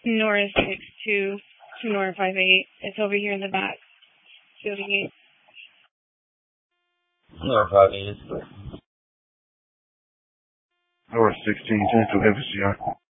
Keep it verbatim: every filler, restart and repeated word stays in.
North six two, two North five eight. It's over here in the back. Building eight. North five eight. North sixteen, ten to F C R.